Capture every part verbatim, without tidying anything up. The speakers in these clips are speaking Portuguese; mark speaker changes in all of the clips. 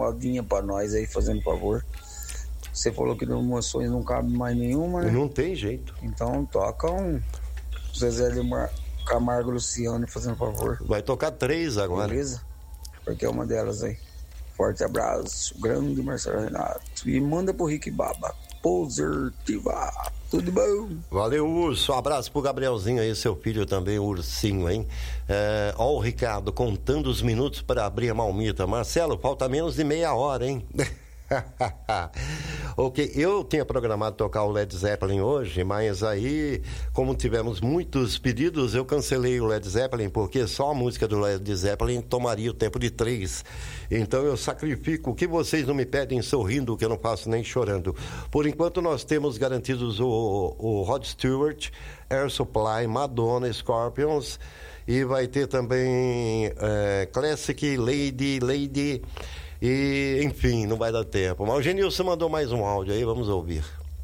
Speaker 1: modinha pra nós aí, fazendo favor. Você falou que no Emoções não cabe mais nenhuma, né?
Speaker 2: Não tem jeito.
Speaker 1: Então toca um Zezé de Mar... Camargo Luciano, fazendo favor.
Speaker 2: Vai tocar três agora.
Speaker 1: Beleza? Porque é uma delas aí. Forte abraço, grande Marcelo Renato. E manda pro Rick Baba. Positiva. Tudo bom?
Speaker 2: Valeu, Urso. Um abraço pro Gabrielzinho aí, seu filho também, o Ursinho, hein? É, ó o Ricardo contando os minutos para abrir a malmita. Marcelo, falta menos de meia hora, hein? Ok, eu tinha programado tocar o Led Zeppelin hoje, mas aí, como tivemos muitos pedidos, eu cancelei o Led Zeppelin, porque só a música do Led Zeppelin tomaria o tempo de três. Então eu sacrifico o que vocês não me pedem sorrindo, que eu não faço nem chorando. Por enquanto nós temos garantidos o, o Rod Stewart, Air Supply, Madonna, Scorpions, e vai ter também é, Classic, Lady, Lady... E, enfim, não vai dar tempo. Mas o Genilson mandou mais um áudio aí, vamos ouvir.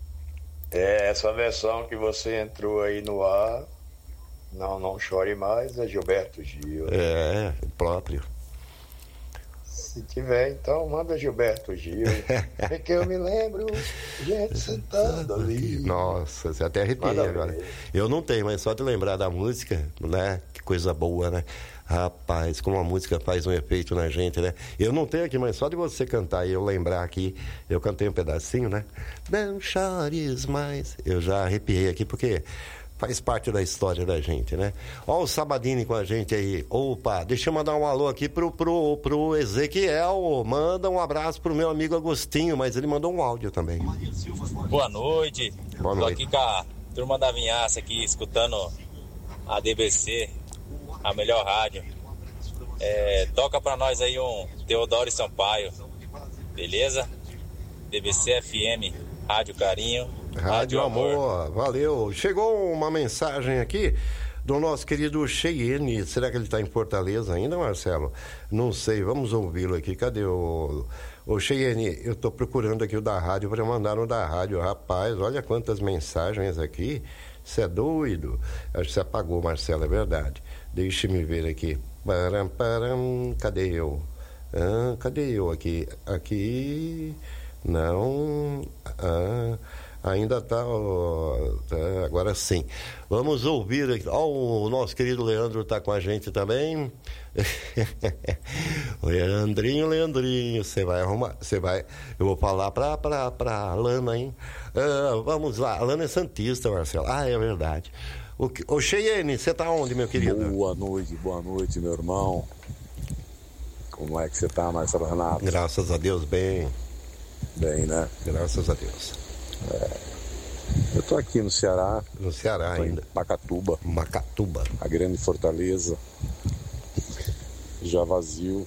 Speaker 3: É, essa versão que você entrou aí no ar, Não Não Chore Mais, é Gilberto Gil.
Speaker 2: É, próprio.
Speaker 3: Se tiver, então, manda Gilberto Gil. É que eu me lembro, gente sentando ali.
Speaker 2: Nossa, você até arrepia agora. Eu não tenho, mas só de lembrar da música, né? Que coisa boa, né? Rapaz, como a música faz um efeito na gente, né? Eu não tenho aqui, mas só de você cantar e eu lembrar aqui, eu cantei um pedacinho, né? Não chores mais. Eu já arrepiei aqui porque faz parte da história da gente, né? Ó o Sabadini com a gente aí. Opa, deixa eu mandar um alô aqui pro, pro, pro Ezequiel. Manda um abraço pro meu amigo Agostinho, mas ele mandou um áudio também.
Speaker 4: Boa noite.
Speaker 2: Boa noite.
Speaker 4: Tô aqui com a turma da Vinhaça aqui, escutando a D B C, a melhor rádio. É, toca pra nós aí um Teodoro Sampaio, beleza? D B C F M, Rádio Carinho,
Speaker 2: Rádio, Rádio Amor. Amor, valeu. Chegou uma mensagem aqui do nosso querido Cheyenne. Será que ele está em Fortaleza ainda, Marcelo? Não sei, vamos ouvi-lo aqui. Cadê o... Ô Cheyenne, eu estou procurando aqui o da rádio para mandar no da rádio. Rapaz, olha quantas mensagens aqui. Você é doido? Acho que você apagou, Marcelo, é verdade. Deixe-me ver aqui. Param, param. Cadê eu? Ah, cadê eu aqui? Aqui... Não... Ah... Ainda tá, ó, tá, agora sim. Vamos ouvir aqui. Ó, o nosso querido Leandro tá com a gente também. Leandrinho, Leandrinho, você vai arrumar, você vai, eu vou falar pra, pra, pra Lana, hein? Uh, vamos lá, a Lana é santista, Marcelo. Ah, é verdade. O, o Cheyenne, você tá onde, meu querido?
Speaker 5: Boa noite, boa noite, meu irmão. Como é que você tá, Marcelo Renato?
Speaker 2: Graças a Deus, bem.
Speaker 5: Bem, né?
Speaker 2: Graças a Deus.
Speaker 5: É, eu tô aqui no Ceará.
Speaker 2: No Ceará ainda.
Speaker 5: Em Macatuba.
Speaker 2: Macatuba.
Speaker 5: A grande Fortaleza. Já vazio.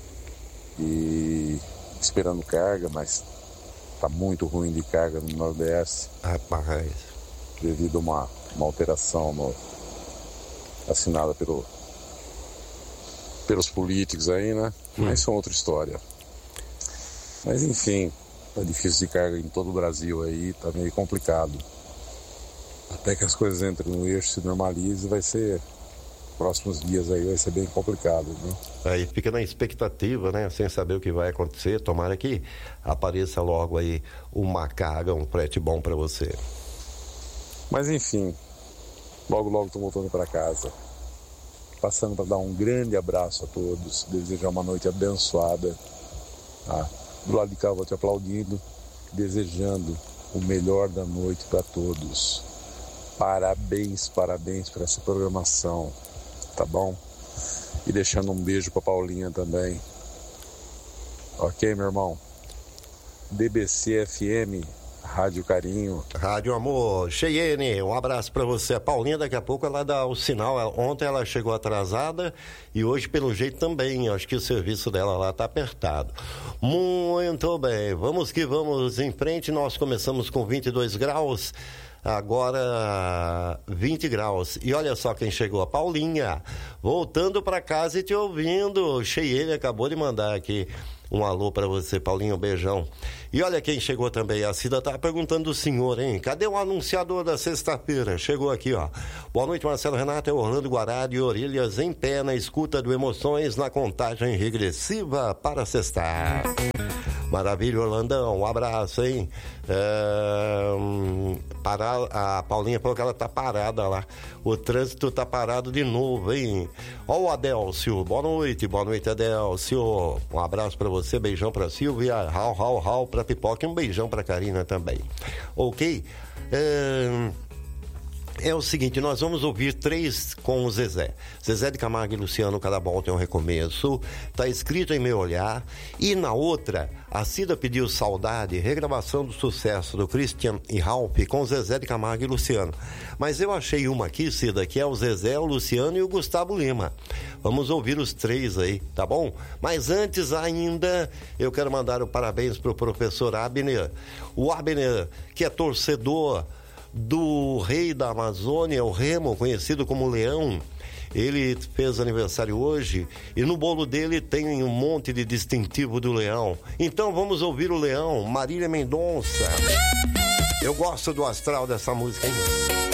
Speaker 5: E esperando carga, mas tá muito ruim de carga no Nordeste.
Speaker 2: Rapaz.
Speaker 5: Devido a uma, uma alteração no, assinada pelo, pelos políticos aí, né? Hum. Mas isso é outra história. Mas enfim. Tá difícil de carga em todo o Brasil aí, tá meio complicado. Até que as coisas entrem no eixo, se normalize, vai ser... Próximos dias aí vai ser bem complicado, viu?
Speaker 2: Aí fica na expectativa, né? Sem saber o que vai acontecer. Tomara que apareça logo aí uma carga, um frete bom pra você.
Speaker 5: Mas enfim, logo logo tô voltando pra casa. Passando para dar um grande abraço a todos, desejar uma noite abençoada, tá? Do lado de cá eu vou te aplaudindo, desejando o melhor da noite para todos. Parabéns, parabéns por essa programação, tá bom? E deixando um beijo para Paulinha também. Ok, meu irmão? D B C F M, Rádio Carinho.
Speaker 2: Rádio Amor. Cheyenne, um abraço pra você. A Paulinha daqui a pouco ela dá o sinal. Ontem ela chegou atrasada e hoje pelo jeito também. Acho que o serviço dela lá tá apertado. Muito bem, vamos que vamos em frente. Nós começamos com vinte e dois graus. Agora vinte graus. E olha só quem chegou, a Paulinha. Voltando pra casa e te ouvindo. Cheyenne acabou de mandar aqui Um alô para você, Paulinho, um beijão. E olha quem chegou também, a Cida tá perguntando do senhor, hein? Cadê o anunciador da sexta-feira? Chegou aqui, ó. Boa noite, Marcelo Renato, é Orlando Guará de Orelhas em pé na escuta do Emoções na contagem regressiva para sextar. Maravilha, Orlandão, um abraço, hein? É, parar, a Paulinha falou que ela tá parada lá. O trânsito tá parado de novo, hein? Ó o Adélcio, boa noite, boa noite, Adélcio. Um abraço pra você, beijão pra Silvia, rau, rau, rau pra Pipoca e um beijão pra Karina também. Ok? É... É o seguinte, nós vamos ouvir três com o Zezé. Zezé de Camargo e Luciano, Cada Volta é um Recomeço. Tá escrito em Meu Olhar. E na outra, a Cida pediu Saudade, regravação do sucesso do Christian e Ralph com Zezé de Camargo e Luciano. Mas eu achei uma aqui, Cida, que é o Zezé, o Luciano e o Gustavo Lima. Vamos ouvir os três aí, tá bom? Mas antes ainda, eu quero mandar o parabéns pro professor Abner. O Abner, que é torcedor do rei da Amazônia, o Remo, conhecido como Leão. Ele fez aniversário hoje e no bolo dele tem um monte de distintivo do Leão. Então vamos ouvir o Leão, Marília Mendonça. Eu gosto do astral dessa música, hein?